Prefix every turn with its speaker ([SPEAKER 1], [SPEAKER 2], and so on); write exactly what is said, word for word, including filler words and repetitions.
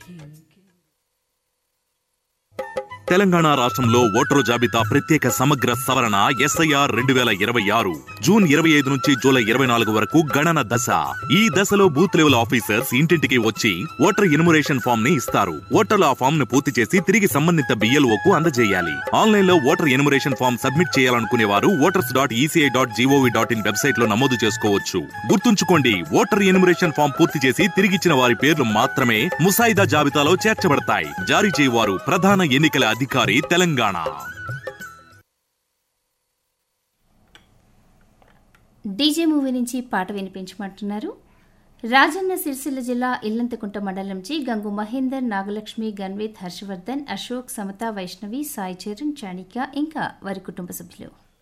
[SPEAKER 1] తెలంగాణ రాష్ట్రంలో ఓటరు జాబితా ప్రత్యేక సమగ్ర సవరణ ఎస్ఐఆర్ రెండు వేల ఇరవై ఆరు జూన్ ఇరవై ఐదు నుంచి జూలై ఇరవై నాలుగు వరకు గణన దశ. ఈ దశలో బూత్ లెవెల్ ఆఫీసర్స్ ఇంటింటికి వచ్చి ఓటర్ ఇన్మురేషన్ ఫామ్ ని ఇస్తారు. ఓటర్లు ఆ ఫామ్ ను పూర్తి చేసి తిరిగి సంబంధిత బిఎల్ఓకు అందజేయాలి. ఆన్లైన్ లో ఓటర్ ఇన్మురేషన్ ఫామ్ సబ్మిట్ చేయాలనుకునే వారు voters dot ECI dot GOV dot in website లో నమోదు చేసుకోవచ్చు. గుర్తుంచుకోండి, ఓటర్ ఇన్మురేషన్ ఫామ్ పూర్తి చేసి తిరిగిచ్చిన వారి పేర్లు మాత్రమే ముసాయిదా జాబితాలో చేర్చబడతాయి. జారీ చేయవారు ప్రధాన ఎన్నికల అధికారి, తెలంగాణ.
[SPEAKER 2] డీజే మూవీ నుంచి పాట వినిపించమంటున్నారు. రాజన్న సిరిసిల్ల జిల్లా ఇల్లంతకుంట మండలం నుంచి గంగు మహేందర్, నాగలక్ష్మి, గన్వేత్, హర్షవర్ధన్, అశోక్, సమత, వైష్ణవి, సాయి చరణ్, చాణిక్య ఇంకా వారి కుటుంబ సభ్యులు.